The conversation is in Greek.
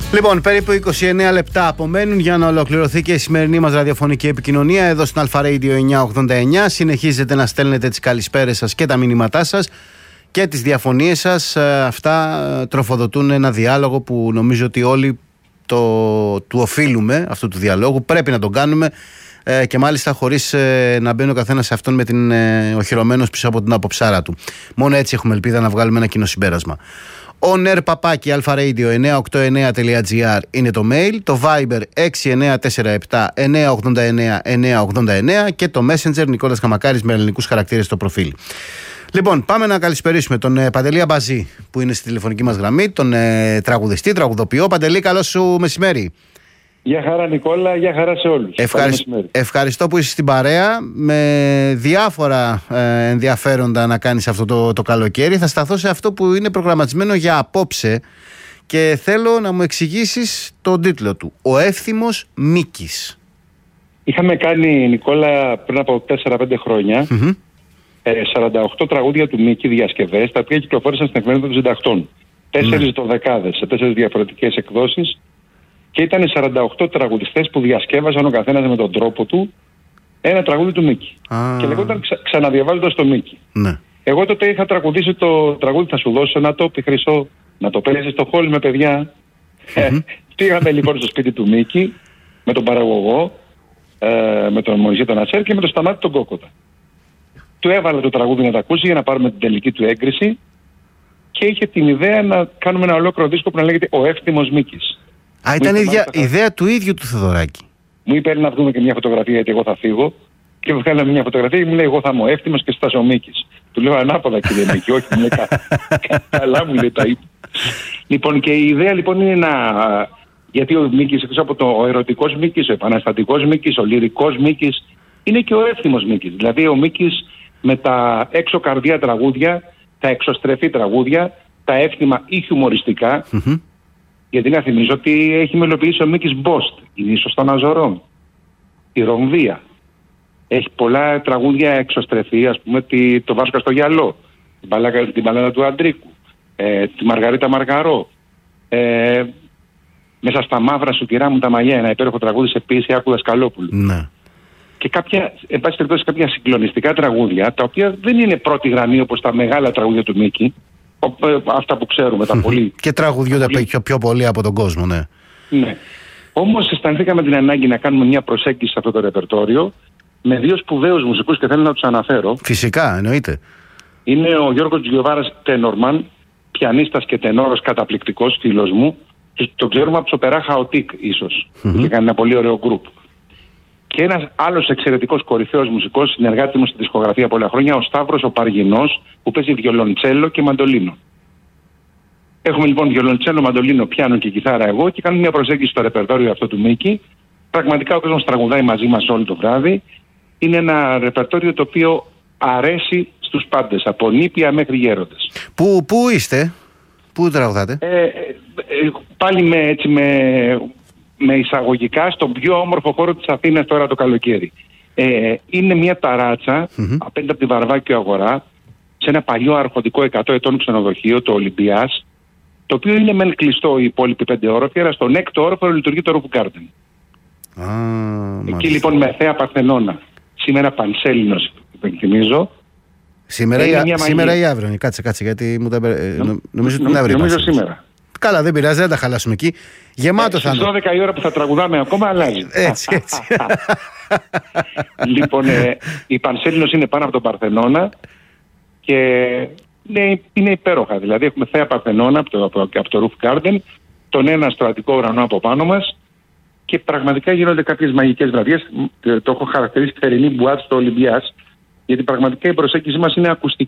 Λοιπόν, περίπου 29 λεπτά απομένουν για να ολοκληρωθεί και η σημερινή μας ραδιοφωνική επικοινωνία εδώ στην Alpha Radio 989. Συνεχίζετε να στέλνετε τις καλησπέρες σας και τα μηνύματά σας και τις διαφωνίες σας. Αυτά τροφοδοτούν ένα διάλογο που νομίζω ότι όλοι του οφείλουμε, αυτού του διαλόγου. Πρέπει να τον κάνουμε και μάλιστα χωρίς να μπαίνει ο καθένας σε αυτόν με την οχυρωμένος πίσω από την αποψάρα του. Μόνο έτσι έχουμε ελπίδα να βγάλουμε ένα κοινό συμπέρασμα. onair@alpharadio989.gr είναι το mail, το Viber 6947-989-989 και το Messenger Νικόλας Καμακάρης με ελληνικούς χαρακτήρες στο προφίλ. Λοιπόν, πάμε να καλησπερίσουμε τον Παντελή Αμπαζή που είναι στη τηλεφωνική μας γραμμή, τον τραγουδιστή, τραγουδοποιό. Παντελή, καλό σου μεσημέρι. Γεια χαρά Νικόλα, γεια χαρά σε όλους. Ευχαριστώ που είσαι στην παρέα. Με διάφορα ενδιαφέροντα να κάνεις αυτό το καλοκαίρι. Θα σταθώ σε αυτό που είναι προγραμματισμένο για απόψε και θέλω να μου εξηγήσεις τον τίτλο του. Ο Εύθυμος Μίκης. Είχαμε κάνει, Νικόλα, πριν από 4-5 χρόνια 48 τραγούδια του Μίκη, διασκευές, τα οποία κυκλοφόρησαν στην εφημερίδα των συντακτών. 4 δωδεκάδες σε 4 διαφορετικές εκδόσεις. Και ήταν 48 τραγουδιστές που διασκεύαζαν ο καθένας με τον τρόπο του ένα τραγούδι του Μίκη. Και λεγόταν ξαναδιαβάζοντας το Μίκη. Ναι. Εγώ τότε είχα τραγουδήσει το τραγούδι «Θα σου δώσω ένα τόπι χρυσό, να το παίζεις στο χόλ με παιδιά». Πήγαμε λοιπόν στο σπίτι του Μίκη με τον παραγωγό, με τον Μωυσή τον Ατσέρ και με τον Σταμάτη τον Κόκοτα. Του έβαλα το τραγούδι να τα ακούσει για να πάρουμε την τελική του έγκριση και είχε την ιδέα να κάνουμε ένα ολόκληρο δίσκο που να λέγεται «Ο Εύθυμος Μίκης». Ήταν ιδέα του ίδιου του Θεοδωράκη. Μου είπε να βγούμε και μια φωτογραφία γιατί εγώ θα φύγω. Και βγάλαμε μια φωτογραφία και μου λέει: εγώ θα είμαι ο Εύθυμος και στάσω ο Μίκης. Του λέω ανάποδα κύριε Μίκη, όχι, μου λέει καλά, μου λέει τα είπε. Λοιπόν, και η ιδέα λοιπόν είναι να. Γιατί ο Μίκης, εκτός από ο ερωτικός Μίκης, ο επαναστατικός Μίκης, ο λυρικός Μίκης, είναι και ο εύθυμος Μίκης. Δηλαδή ο Μίκης με τα έξω καρδιά τραγούδια, τα εξωστρεφή τραγούδια, τα εύθυμα ή χιουμοριστικά. Γιατί να θυμίζω ότι έχει μελοποιήσει ο Μίκης Μπόστ, είναι ίσως των Αζωρών, τη Ρομβία. Έχει πολλά τραγούδια εξωστρεφή, ας πούμε το Βάσκα στο Γυαλό, την Μπαλάνα του Αντρίκου, τη Μαργαρίτα Μαργαρό. Μέσα στα μαύρα σου κυρά μου τα μαλλιά, ένα υπέροχο τραγούδι σε ποίηση Άκου Δασκαλόπουλου. Ναι. Και κάποια, εν πάση περιπτώσει, κάποια συγκλονιστικά τραγούδια, τα οποία δεν είναι πρώτη γραμμή όπως τα μεγάλα τραγούδια του Μίκη. Αυτά που ξέρουμε, τα πολύ. Και τραγουδιούνται πιο πολύ από τον κόσμο, ναι. Ναι. Όμως αισθανθήκαμε την ανάγκη να κάνουμε μια προσέγγιση σε αυτό το ρεπερτόριο με δύο σπουδαίους μουσικούς και θέλω να τους αναφέρω. Φυσικά, εννοείται. Είναι ο Γιώργος Γιωβάρας Τένορμαν, πιανίστας και τενόρος καταπληκτικός, φίλος μου. Το ξέρουμε από τους Οπερά Χαοτίκ, ίσως. Είχε κάνει ένα πολύ ωραίο γκρουπ. Και ένας άλλος εξαιρετικός κορυφαίος μουσικός, συνεργάτης μου στη δισκογραφία πολλά χρόνια, ο Σταύρος ο Παργινός, που παίζει βιολοντσέλο και μαντολίνο. Έχουμε λοιπόν βιολοντσέλο, μαντολίνο, πιάνο και κιθάρα εγώ και κάνουμε μια προσέγγιση στο ρεπερτόριο αυτό του Μίκη. Πραγματικά ο κόσμος τραγουδάει μαζί μας όλο το βράδυ. Είναι ένα ρεπερτόριο το οποίο αρέσει στους πάντες, από νήπια μέχρι γέροντες. Πού είστε, πού τραγουδάτε? Πάλι με εισαγωγικά στον πιο όμορφο χώρο της Αθήνας τώρα το καλοκαίρι. Είναι μια ταράτσα απέναντι από τη Βαρβάκιο Αγορά, σε ένα παλιό αρχοντικό 100 ετών ξενοδοχείο, το Ολυμπιάς, το οποίο είναι μεν κλειστό οι υπόλοιποι 5 όροφοι, αλλά στον 6ο όροφο λειτουργεί το Roof Garden. Εκεί λοιπόν με θέα Παρθενώνα, σήμερα πανσέλινος, υπενθυμίζω. Σήμερα ή αύριο, κάτσε, γιατί μου τα νομίζω ότι είναι αύριο. Νομίζω σήμερα. Καλά, δεν πειράζει, δεν τα χαλάσουμε εκεί. Γεμάτο θα είναι. Στις 12 η ώρα που θα τραγουδάμε ακόμα αλλάζει. Έτσι. Λοιπόν, η Πανσέλινος είναι πάνω από τον Παρθενώνα και είναι υπέροχα. Δηλαδή έχουμε θέα Παρθενώνα από το Roof Garden, τον ένα στρατικό ουρανό από πάνω μας και πραγματικά γίνονται κάποιες μαγικές βραδιές. Το έχω χαρακτηρίσει θερινή μπουάτ στο Ολυμπιάς, γιατί πραγματικά η προσέγγιση μας είναι ακουστική.